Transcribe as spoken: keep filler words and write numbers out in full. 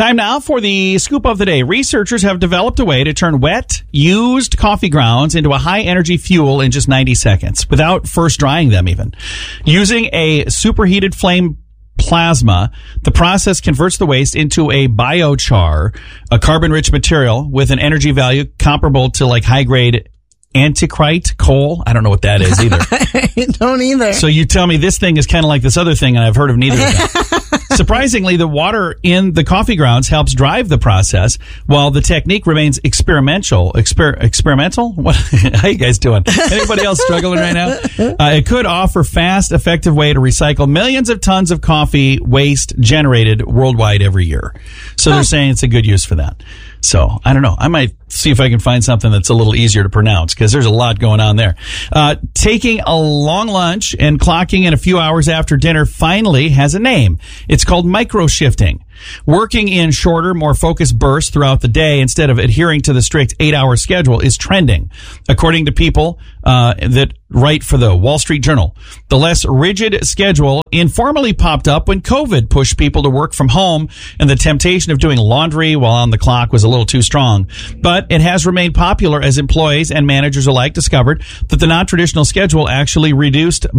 Time now for the scoop of the day. Researchers have developed a way to turn wet, used coffee grounds into a high-energy fuel in just ninety seconds, without first drying them even. Using a superheated flame plasma, the process converts the waste into a biochar, a carbon-rich material with an energy value comparable to like high-grade anticrite coal. I don't know what that is either. I don't either. So you tell me this thing is kind of like this other thing, and I've heard of neither of them. Surprisingly, the water in the coffee grounds helps drive the process, while the technique remains experimental. Exper- experimental? What? How you guys doing? Anybody else struggling right now? Uh, it could offer fast, effective way to recycle millions of tons of coffee waste generated worldwide every year. So they're saying it's a good use for that. So, I don't know. I might see if I can find something that's a little easier to pronounce, because there's a lot going on there. Uh, taking a long lunch and clocking in a few hours after dinner finally has a name. It's called microshifting. Working in shorter, more focused bursts throughout the day instead of adhering to the strict eight-hour schedule is trending, according to people uh, that write for the Wall Street Journal. The less rigid schedule informally popped up when COVID pushed people to work from home, and the temptation of doing laundry while on the clock was a little too strong. But it has remained popular as employees and managers alike discovered that the non-traditional schedule actually reduced